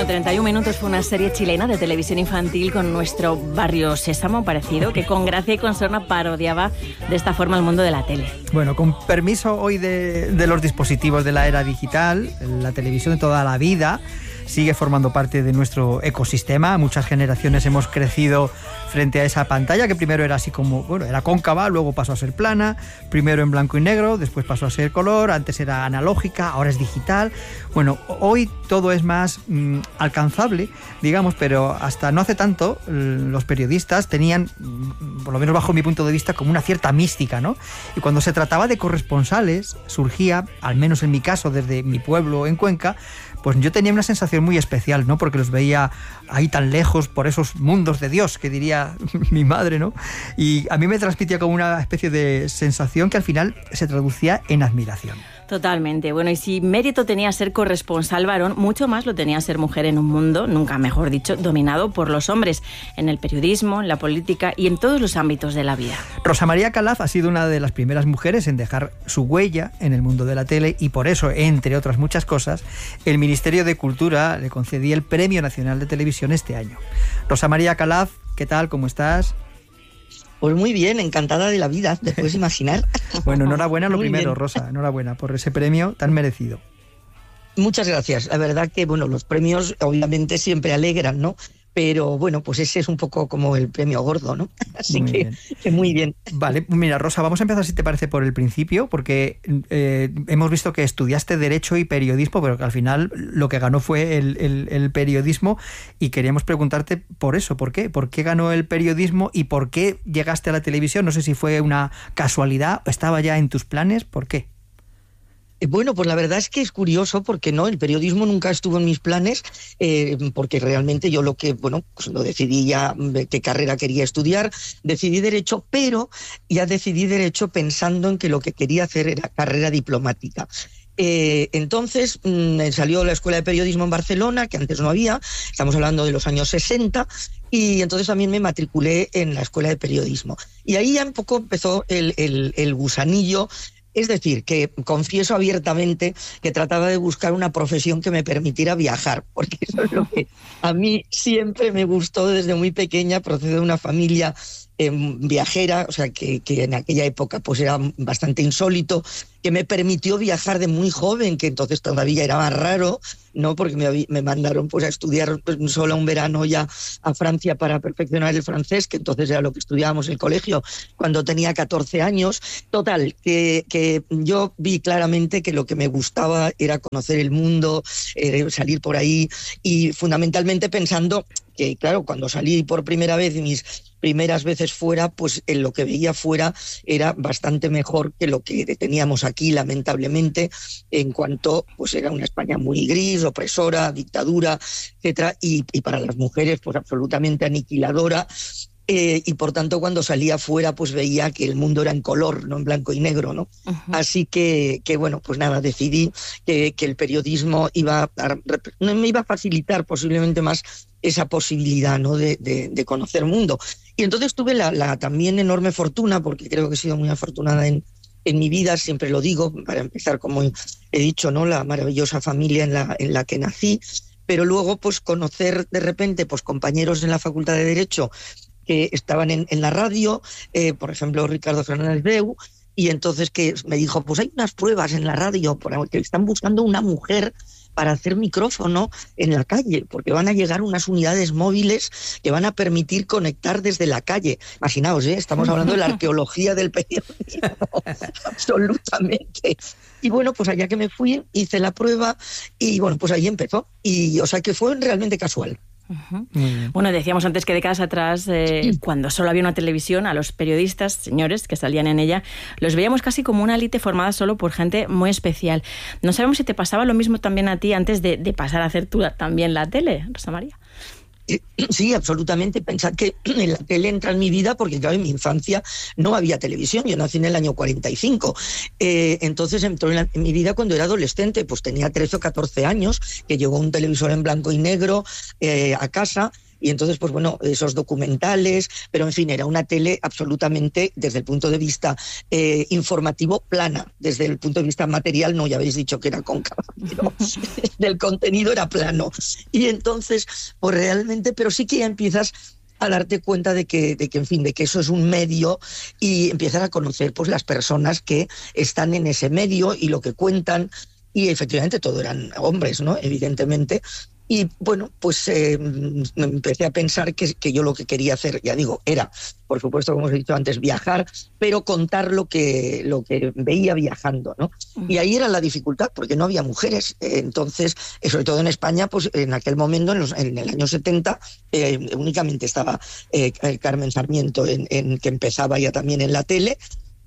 Bueno, 31 minutos fue una serie chilena de televisión infantil con nuestro Barrio Sésamo parecido, que con gracia y con sorna parodiaba de esta forma el mundo de la tele. Bueno, con permiso hoy de los dispositivos de la era digital, la televisión de toda la vida sigue formando parte de nuestro ecosistema. Muchas generaciones hemos crecido frente a esa pantalla que primero era así como, bueno, era cóncava, luego pasó a ser plana, primero en blanco y negro, después pasó a ser color, antes era analógica, ahora es digital. Bueno, hoy todo es más alcanzable, digamos, pero hasta no hace tanto los periodistas tenían, por lo menos bajo mi punto de vista, como una cierta mística, ¿no? Y cuando se trataba de corresponsales, surgía, al menos en mi caso, desde mi pueblo en Cuenca, pues yo tenía una sensación muy especial, ¿no? Porque los veía ahí tan lejos por esos mundos de Dios, que diría mi madre, ¿no? Y a mí me transmitía como una especie de sensación que al final se traducía en admiración. Totalmente. Bueno, y si mérito tenía ser corresponsal varón, mucho más lo tenía ser mujer en un mundo, nunca mejor dicho, dominado por los hombres, en el periodismo, en la política y en todos los ámbitos de la vida. Rosa María Calaf ha sido una de las primeras mujeres en dejar su huella en el mundo de la tele y por eso, entre otras muchas cosas, el Ministerio de Cultura le concedía el Premio Nacional de Televisión este año. Rosa María Calaf, ¿qué tal? ¿Cómo estás? Pues muy bien, encantada de la vida, te puedes imaginar. Bueno, enhorabuena lo Muy primero, bien. Rosa, enhorabuena por ese premio tan merecido. Muchas gracias. La verdad que, bueno, los premios obviamente siempre alegran, ¿no? Pero bueno, pues ese es un poco como el premio gordo, ¿no? Así Muy que bien. muy bien. Vale, mira, Rosa, vamos a empezar, si te parece, por el principio, porque hemos visto que estudiaste Derecho y Periodismo, pero que al final lo que ganó fue el periodismo, y queríamos preguntarte por eso, ¿por qué? ¿Por qué ganó el periodismo y por qué llegaste a la televisión? No sé si fue una casualidad, estaba ya en tus planes, ¿por qué? Bueno, pues la verdad es que es curioso porque no, el periodismo nunca estuvo en mis planes, porque realmente yo lo decidí ya qué carrera quería estudiar, decidí Derecho, pero ya decidí Derecho pensando en que lo que quería hacer era carrera diplomática. Entonces salió la Escuela de Periodismo en Barcelona, que antes no había, estamos hablando de los años 60, y entonces también me matriculé en la Escuela de Periodismo. Y ahí ya un poco empezó el gusanillo. Es decir, que confieso abiertamente que trataba de buscar una profesión que me permitiera viajar, porque eso es lo que a mí siempre me gustó desde muy pequeña. Procedo de una familia viajera, o sea, que en aquella época pues era bastante insólito, que me permitió viajar de muy joven, que entonces todavía era más raro, ¿no? Porque me mandaron pues a estudiar solo un verano ya a Francia para perfeccionar el francés, que entonces era lo que estudiábamos en el colegio cuando tenía 14 años. Total, que yo vi claramente que lo que me gustaba era conocer el mundo, salir por ahí, y fundamentalmente pensando que, claro, cuando salí por primera vez, mis primeras veces fuera, pues en lo que veía fuera era bastante mejor que lo que teníamos aquí, lamentablemente, en cuanto pues era una España muy gris, opresora, dictadura, etcétera, y para las mujeres pues absolutamente aniquiladora. Y por tanto, cuando salía fuera, pues veía que el mundo era en color, no en blanco y negro, ¿no? Uh-huh. Así que bueno, pues nada, decidí que el periodismo me iba a facilitar posiblemente más esa posibilidad, ¿no? de conocer el mundo. Y entonces tuve la también enorme fortuna, porque creo que he sido muy afortunada en mi vida, siempre lo digo, para empezar, como he dicho, ¿no? La maravillosa familia en la que nací, pero luego pues conocer de repente pues compañeros en la Facultad de Derecho que estaban en la radio, por ejemplo, Ricardo Fernández Beu, y entonces que me dijo, pues hay unas pruebas en la radio que están buscando una mujer para hacer micrófono en la calle, porque van a llegar unas unidades móviles que van a permitir conectar desde la calle. Imaginaos, estamos hablando de la arqueología del periodismo, absolutamente. Y bueno, pues allá que me fui, hice la prueba y bueno, pues ahí empezó. Y o sea que fue realmente casual. Uh-huh. Bueno, decíamos antes que décadas atrás, cuando solo había una televisión, a los periodistas, señores que salían en ella, los veíamos casi como una élite formada solo por gente muy especial. No sabemos si te pasaba lo mismo también a ti antes de pasar a hacer tú también la tele, Rosa María. Sí, absolutamente. Pensad que la tele entra en mi vida porque, claro, en mi infancia no había televisión. Yo nací en el año 45. Entonces entró en mi vida cuando era adolescente. Pues tenía 13 o 14 años, que llegó un televisor en blanco y negro a casa. y entonces, pues bueno, esos documentales, pero en fin, era una tele absolutamente, desde el punto de vista informativo, plana. Desde el punto de vista material, no, ya habéis dicho que era cóncava, pero del contenido era plano. Y entonces, pues realmente, pero sí que ya empiezas a darte cuenta de que, en fin, de que eso es un medio, y empiezas a conocer pues las personas que están en ese medio y lo que cuentan, y efectivamente todo eran hombres, ¿no? Evidentemente. Y bueno, pues empecé a pensar que yo lo que quería hacer, ya digo, era, por supuesto, como os he dicho antes, viajar, pero contar lo que veía viajando, ¿no? Y ahí era la dificultad, porque no había mujeres. Entonces, sobre todo en España, pues en aquel momento, en el año 70, únicamente estaba Carmen Sarmiento, que empezaba ya también en la tele,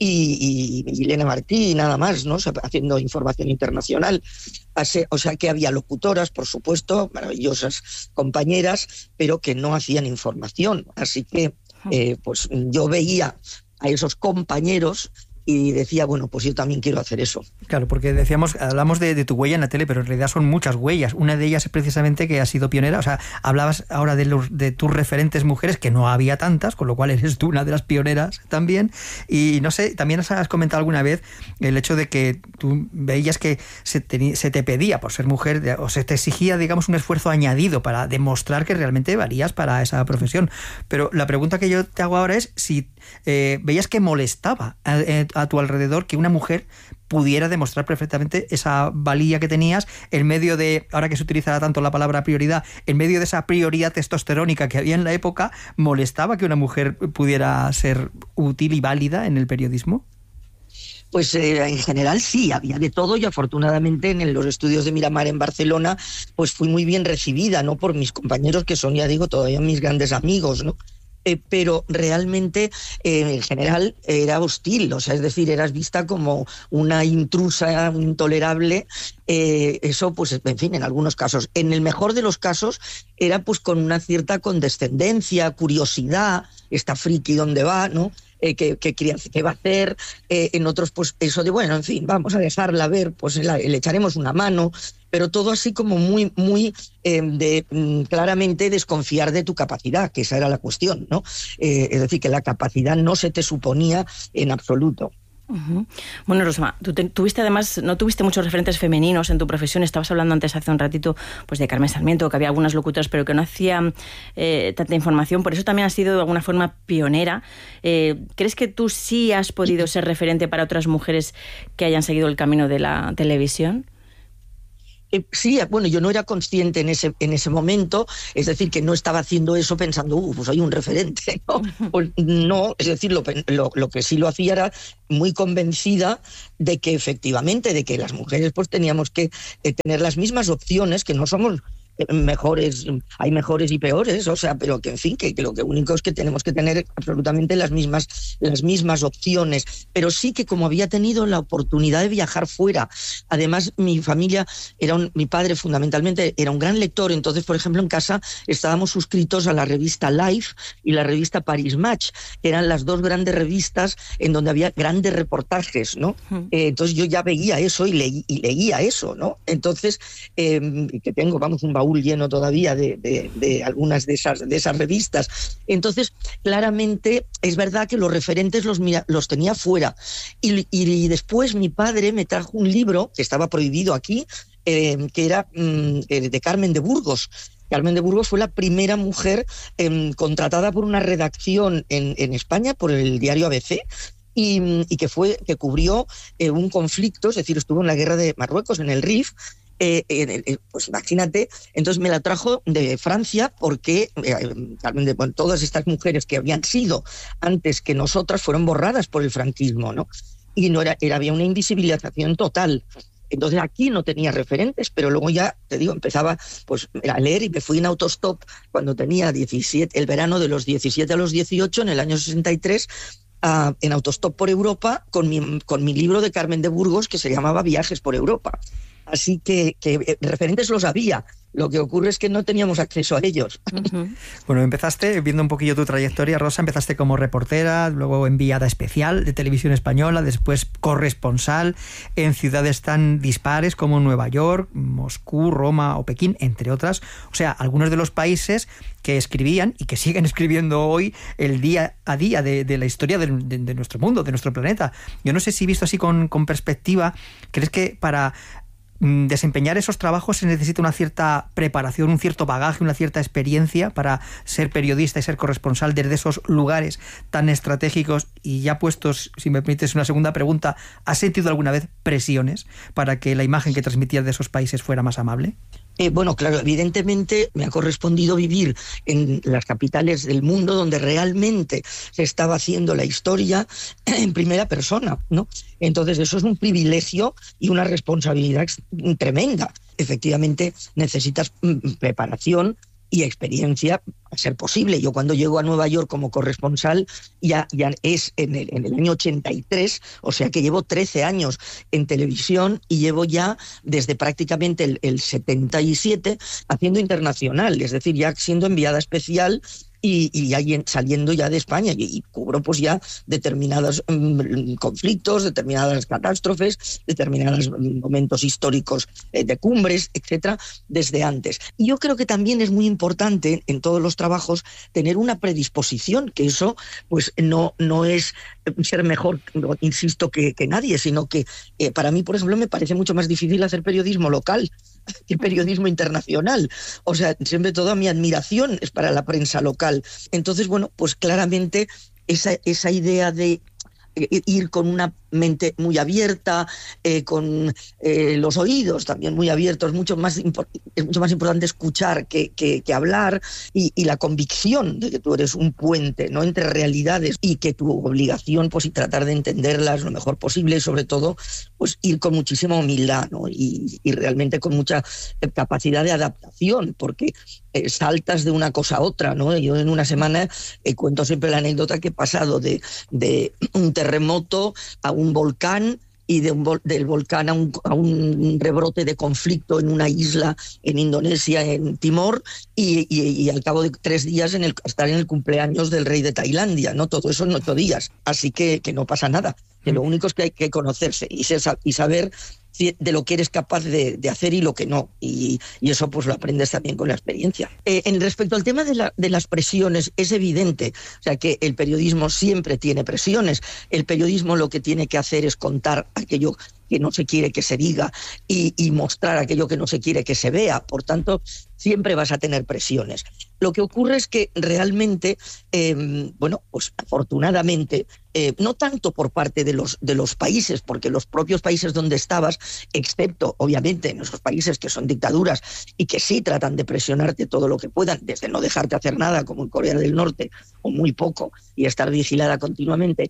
y Elena Martí y nada más, ¿no? O sea, haciendo información internacional. O sea, que había locutoras, por supuesto, maravillosas compañeras, pero que no hacían información. Así que pues yo veía a esos compañeros y decía, bueno, pues yo también quiero hacer eso. Claro, porque hablamos de tu huella en la tele, pero en realidad son muchas huellas. Una de ellas es precisamente que has sido pionera. O sea, hablabas ahora de tus referentes mujeres, que no había tantas, con lo cual eres tú una de las pioneras también. Y no sé, también has comentado alguna vez el hecho de que tú veías que se te pedía, por ser mujer, o se te exigía, digamos, un esfuerzo añadido para demostrar que realmente valías para esa profesión. Pero la pregunta que yo te hago ahora es si veías que molestaba a tu alrededor que una mujer pudiera demostrar perfectamente esa valía que tenías en medio de, ahora que se utilizará tanto la palabra prioridad, en medio de esa prioridad testosterónica que había en la época. ¿Molestaba que una mujer pudiera ser útil y válida en el periodismo? Pues en general sí, había de todo, y afortunadamente en los estudios de Miramar en Barcelona pues fui muy bien recibida, ¿no? Por mis compañeros, que son, ya digo, todavía mis grandes amigos, ¿no? Pero realmente en general era hostil, o sea, es decir, eras vista como una intrusa intolerable. Eso, pues, en fin, en algunos casos. En el mejor de los casos era pues con una cierta condescendencia, curiosidad, esta friki dónde va, ¿no? ¿Qué va a hacer? En otros, pues eso de, bueno, en fin, vamos a dejarla ver, pues le echaremos una mano, pero todo así como muy, muy claramente desconfiar de tu capacidad, que esa era la cuestión, ¿no? Es decir, que la capacidad no se te suponía en absoluto. Uh-huh. Bueno, Rosma, tú tuviste además, no tuviste muchos referentes femeninos en tu profesión. Estabas hablando antes, hace un ratito, pues de Carmen Sarmiento, que había algunas locutoras, pero que no hacían tanta información. Por eso también has sido de alguna forma pionera. ¿Crees que tú sí has podido ser referente para otras mujeres que hayan seguido el camino de la televisión? Sí, bueno, yo no era consciente en ese momento, es decir, que no estaba haciendo eso pensando, pues soy un referente, ¿no? Pues no, es decir, lo que sí lo hacía era muy convencida de que efectivamente, de que las mujeres pues teníamos que tener las mismas opciones, que no somos mejores, hay mejores y peores, o sea, pero que en fin, que lo que único es que tenemos que tener absolutamente las mismas opciones. Pero sí que como había tenido la oportunidad de viajar fuera, además mi familia mi padre fundamentalmente era un gran lector, entonces por ejemplo en casa estábamos suscritos a la revista Life y la revista Paris Match, que eran las dos grandes revistas en donde había grandes reportajes, ¿no? Entonces yo ya veía eso y leía eso, ¿no? Entonces, que tengo, vamos, un baúl lleno todavía de algunas de esas revistas. Entonces, claramente, es verdad que los referentes los tenía fuera. Y después mi padre me trajo un libro que estaba prohibido aquí, que era de Carmen de Burgos. Carmen de Burgos fue la primera mujer contratada por una redacción en España, por el diario ABC, y que cubrió un conflicto, es decir, estuvo en la guerra de Marruecos, en el Rif. Pues imagínate, entonces me la trajo de Francia porque todas estas mujeres que habían sido antes que nosotras fueron borradas por el franquismo, ¿no? Y había una invisibilización total. Entonces aquí no tenía referentes, pero luego ya, te digo, empezaba pues a leer, y me fui en autostop cuando tenía 17, el verano de los 17 a los 18, en el año 63, en autostop por Europa con mi libro de Carmen de Burgos, que se llamaba Viajes por Europa. Así que referentes los había. Lo que ocurre es que no teníamos acceso a ellos. Uh-huh. Bueno, empezaste, viendo un poquillo tu trayectoria, Rosa, empezaste como reportera, luego enviada especial de Televisión Española, después corresponsal en ciudades tan dispares como Nueva York, Moscú, Roma o Pekín, entre otras. O sea, algunos de los países que escribían y que siguen escribiendo hoy el día a día de la historia de nuestro mundo, de nuestro planeta. Yo no sé si, visto así con perspectiva, ¿crees que para desempeñar esos trabajos se necesita una cierta preparación, un cierto bagaje, una cierta experiencia para ser periodista y ser corresponsal desde esos lugares tan estratégicos? Y ya puestos, si me permites una segunda pregunta, ¿has sentido alguna vez presiones para que la imagen que transmitías de esos países fuera más amable? Bueno, claro, evidentemente me ha correspondido vivir en las capitales del mundo donde realmente se estaba haciendo la historia en primera persona, ¿no? Entonces eso es un privilegio y una responsabilidad tremenda. Efectivamente necesitas preparación y experiencia a ser posible. Yo cuando llego a Nueva York como corresponsal ya es en el año 83, o sea que llevo 13 años en televisión y llevo ya desde prácticamente el 77 haciendo internacional, es decir, ya siendo enviada especial y saliendo ya de España y cubro pues ya determinados conflictos, determinadas catástrofes, determinados momentos históricos de cumbres, etcétera, desde antes. Y yo creo que también es muy importante en todos los trabajos tener una predisposición, que eso pues no es ser mejor, insisto, que nadie, sino que para mí, por ejemplo, me parece mucho más difícil hacer periodismo local que periodismo internacional. O sea, siempre toda mi admiración es para la prensa local. Entonces, bueno, pues claramente esa idea de ir con una mente muy abierta, con los oídos también muy abiertos, es mucho más importante escuchar que hablar, y la convicción de que tú eres un puente, ¿no?, entre realidades, y que tu obligación pues y tratar de entenderlas lo mejor posible, y sobre todo pues ir con muchísima humildad, ¿no?, y realmente con mucha capacidad de adaptación, porque saltas de una cosa a otra, ¿no? Yo en una semana cuento siempre la anécdota que he pasado de un terremoto a un volcán, y del volcán a un rebrote de conflicto en una isla en Indonesia, en Timor, y al cabo de 3 días estar en el cumpleaños del rey de Tailandia, ¿no? Todo eso en 8 días. Así que no pasa nada, que lo único es que hay que conocerse y saber de lo que eres capaz de hacer y lo que no, y eso pues lo aprendes también con la experiencia. En respecto al tema de las presiones, es evidente, o sea, que el periodismo siempre tiene presiones. El periodismo lo que tiene que hacer es contar aquello que no se quiere que se diga y mostrar aquello que no se quiere que se vea. Por tanto, siempre vas a tener presiones. Lo que ocurre es que realmente, pues afortunadamente, no tanto por parte de los países, porque los propios países donde estabas, excepto obviamente en esos países que son dictaduras y que sí tratan de presionarte todo lo que puedan, desde no dejarte hacer nada, como en Corea del Norte, o muy poco, y estar vigilada continuamente,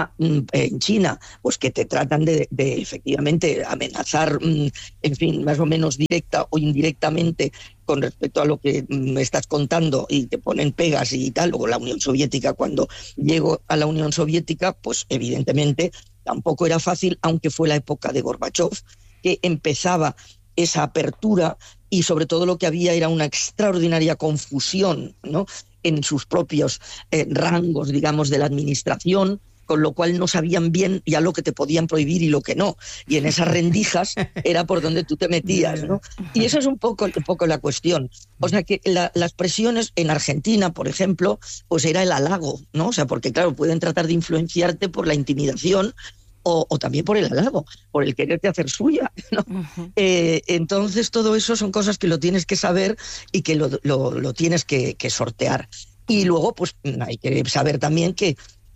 en China, pues que te tratan de efectivamente amenazar, en fin, más o menos directa o indirectamente con respecto a lo que me estás contando, y te ponen pegas y tal. O la Unión Soviética, cuando llego a la Unión Soviética, pues evidentemente tampoco era fácil, aunque fue la época de Gorbachov, que empezaba esa apertura, y sobre todo lo que había era una extraordinaria confusión, ¿no?, en sus propios rangos, digamos, de la administración, con lo cual no sabían bien ya lo que te podían prohibir y lo que no. Y en esas rendijas era por donde tú te metías, ¿no? Y eso es un poco la cuestión. O sea que las presiones en Argentina, por ejemplo, pues era el halago, ¿no? O sea, porque claro, pueden tratar de influenciarte por la intimidación, o también por el halago, por el quererte hacer suya, ¿no? Uh-huh. Entonces todo eso son cosas que lo tienes que saber y que lo tienes que sortear. Y luego pues hay que saber también que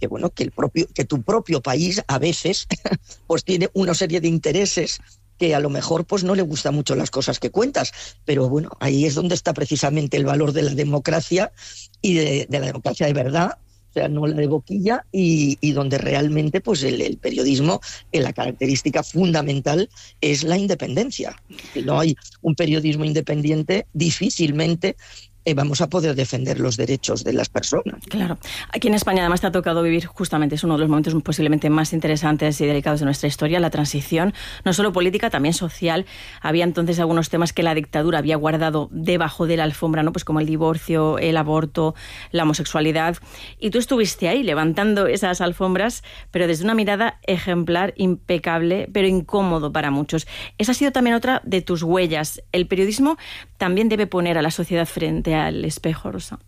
tu propio país a veces pues tiene una serie de intereses que a lo mejor pues no le gustan mucho las cosas que cuentas, pero bueno, ahí es donde está precisamente el valor de la democracia, y de la democracia de verdad, o sea, no la de boquilla, y donde realmente pues el periodismo, la característica fundamental es la independencia. Si no hay un periodismo independiente, difícilmente vamos a poder defender los derechos de las personas. Claro. Aquí en España además te ha tocado vivir justamente, es uno de los momentos posiblemente más interesantes y delicados de nuestra historia, la transición, no solo política, también social. Había entonces algunos temas que la dictadura había guardado debajo de la alfombra, ¿no? Pues como el divorcio, el aborto, la homosexualidad. Y tú estuviste ahí levantando esas alfombras, pero desde una mirada ejemplar, impecable, pero incómodo para muchos. Esa ha sido también otra de tus huellas. El periodismo también debe poner a la sociedad frente al espejo, Rosa.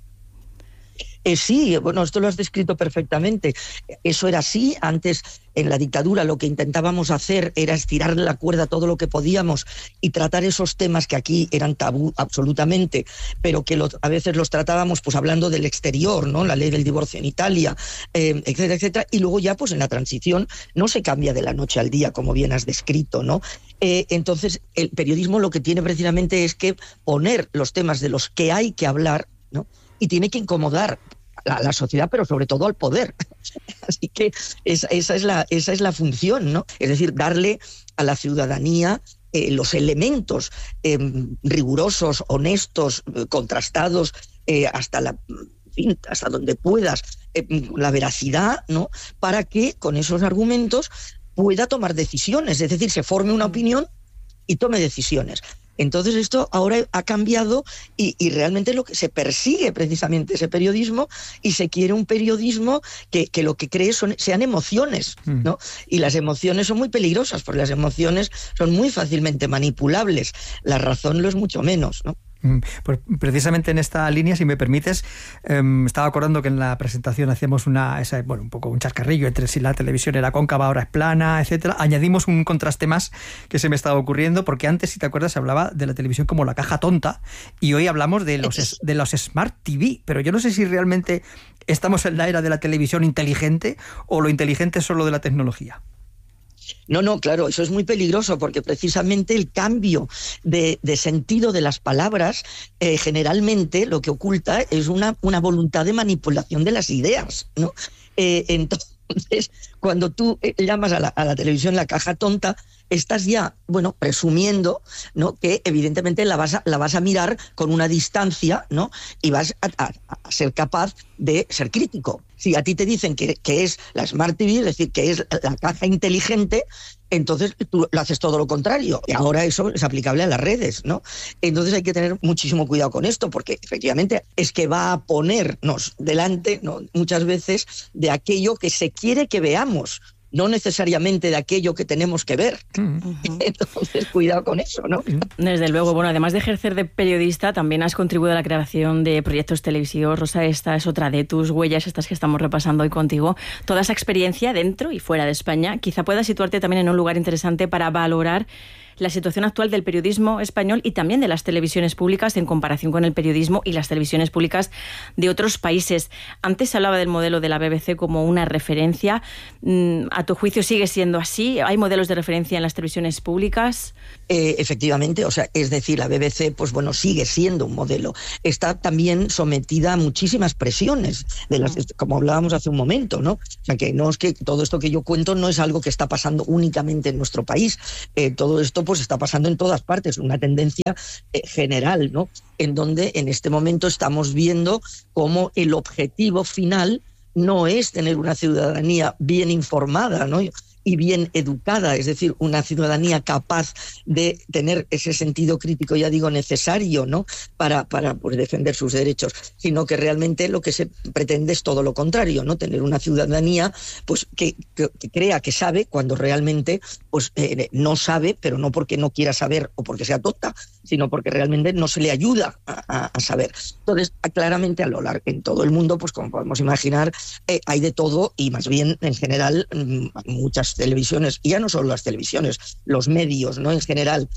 Sí, bueno, esto lo has descrito perfectamente. Eso era así. Antes, en la dictadura, lo que intentábamos hacer era estirar la cuerda todo lo que podíamos y tratar esos temas que aquí eran tabú absolutamente, pero que a veces los tratábamos pues hablando del exterior, ¿no? La ley del divorcio en Italia, etcétera, etcétera. Y luego ya, pues en la transición, no se cambia de la noche al día, como bien has descrito, ¿no? Entonces, el periodismo lo que tiene precisamente es que poner los temas de los que hay que hablar, ¿no? Y tiene que incomodar a la sociedad, pero sobre todo al poder. Así que esa es la función, ¿no? Es decir, darle a la ciudadanía los elementos rigurosos, honestos, contrastados, hasta donde puedas, la veracidad, ¿no? Para que con esos argumentos pueda tomar decisiones, es decir, se forme una opinión y tome decisiones. Entonces esto ahora ha cambiado y realmente lo que se persigue precisamente ese periodismo, y se quiere un periodismo que lo que cree sean emociones, ¿no? Y las emociones son muy peligrosas, porque las emociones son muy fácilmente manipulables, la razón lo es mucho menos, ¿no? Pues precisamente en esta línea, si me permites, estaba acordando que en la presentación hacíamos un poco un chascarrillo entre si la televisión era cóncava, ahora es plana, etcétera. Añadimos un contraste más que se me estaba ocurriendo, porque antes, si te acuerdas, se hablaba de la televisión como la caja tonta, y hoy hablamos de los Smart TV, pero yo no sé si realmente estamos en la era de la televisión inteligente o lo inteligente es solo de la tecnología. No, claro, eso es muy peligroso, porque precisamente el cambio de sentido de las palabras generalmente lo que oculta es una voluntad de manipulación de las ideas, ¿no? Entonces, cuando tú llamas a la televisión la caja tonta, estás ya, presumiendo, ¿no? Que evidentemente la vas a mirar con una distancia, ¿no? Y vas a ser capaz de ser crítico. Si a ti te dicen que es la Smart TV, es decir, que es la caja inteligente, entonces tú lo haces todo lo contrario. Y ahora eso es aplicable a las redes, ¿no? Entonces hay que tener muchísimo cuidado con esto, porque efectivamente es que va a ponernos delante, ¿no? Muchas veces de aquello que se quiere que veamos, no necesariamente de aquello que tenemos que ver. Entonces, cuidado con eso, ¿no? Desde luego. Bueno, además de ejercer de periodista, también has contribuido a la creación de proyectos televisivos. Rosa, esta es otra de tus huellas, estas que estamos repasando hoy contigo. Toda esa experiencia dentro y fuera de España quizá pueda situarte también en un lugar interesante para valorar la situación actual del periodismo español y también de las televisiones públicas en comparación con el periodismo y las televisiones públicas de otros países. Antes se hablaba del modelo de la BBC como una referencia. ¿A tu juicio sigue siendo así? ¿Hay modelos de referencia en las televisiones públicas? Efectivamente, es decir, la BBC, sigue siendo un modelo. Está también sometida a muchísimas presiones, como hablábamos hace un momento, ¿no? O sea, que no es que todo esto que yo cuento no es algo que está pasando únicamente en nuestro país. Todo esto está pasando en todas partes, una tendencia general, ¿no? En donde en este momento estamos viendo cómo el objetivo final no es tener una ciudadanía bien informada, ¿no? Y bien educada, es decir, una ciudadanía capaz de tener ese sentido crítico, ya digo, necesario, ¿no? para defender sus derechos, sino que realmente lo que se pretende es todo lo contrario, ¿no? Tener una ciudadanía que crea que sabe cuando realmente no sabe, pero no porque no quiera saber o porque sea tonta, sino porque realmente no se le ayuda a saber. Entonces, claramente en todo el mundo, como podemos imaginar, hay de todo, y más bien en general muchas televisiones, y ya no solo las televisiones, los medios, ¿no? En general,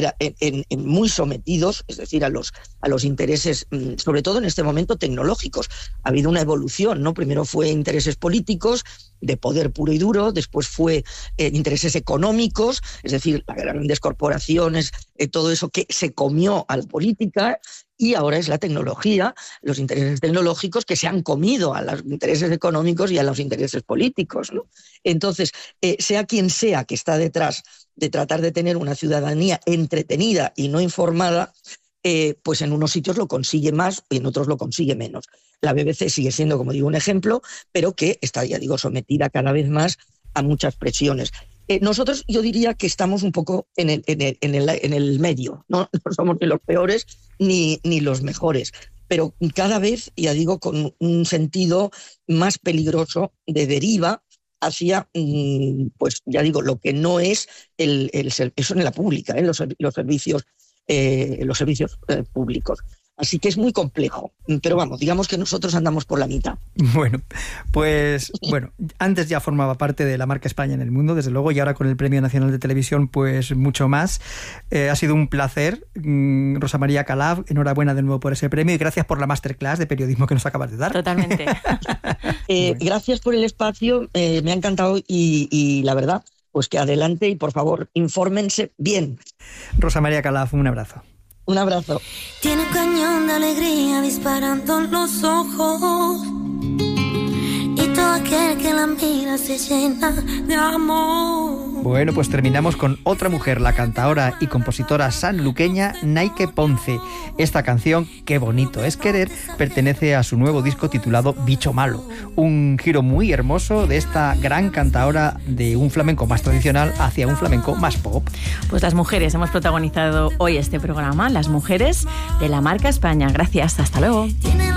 muy sometidos, es decir, a los intereses, sobre todo en este momento, tecnológicos. Ha habido una evolución, ¿no? Primero fue intereses políticos, de poder puro y duro, después fue intereses económicos, es decir, las grandes corporaciones, todo eso que se comió a la política, y ahora es la tecnología, los intereses tecnológicos que se han comido a los intereses económicos y a los intereses políticos, ¿no? Entonces, sea quien sea que está detrás de tratar de tener una ciudadanía entretenida y no informada, pues en unos sitios lo consigue más y en otros lo consigue menos. La BBC sigue siendo, como digo, un ejemplo, pero que está, ya digo, sometida cada vez más a muchas presiones. Nosotros, yo diría que estamos un poco en el medio, ¿no? No somos ni los peores ni los mejores, pero cada vez, ya digo, con un sentido más peligroso de deriva hacia, pues ya digo, lo que no es eso en la pública, los servicios públicos. Así que es muy complejo, pero vamos, digamos que nosotros andamos por la mitad. Bueno, pues antes ya formaba parte de la marca España en el mundo, desde luego, y ahora con el Premio Nacional de Televisión, pues mucho más. Ha sido un placer, Rosa María Calaf, enhorabuena de nuevo por ese premio y gracias por la masterclass de periodismo que nos acabas de dar. Totalmente. Gracias por el espacio, me ha encantado y la verdad, pues que adelante y por favor, infórmense bien. Rosa María Calaf, un abrazo. Un abrazo. Tiene un cañón de alegría disparando en los ojos y todo aquel que la mira se llena de amor. Bueno, pues terminamos con otra mujer, la cantaora y compositora sanluqueña Naike Ponce. Esta canción, Qué bonito es querer, pertenece a su nuevo disco titulado Bicho malo. Un giro muy hermoso de esta gran cantaora de un flamenco más tradicional hacia un flamenco más pop. Pues las mujeres hemos protagonizado hoy este programa, las mujeres de la marca España. Gracias, hasta luego.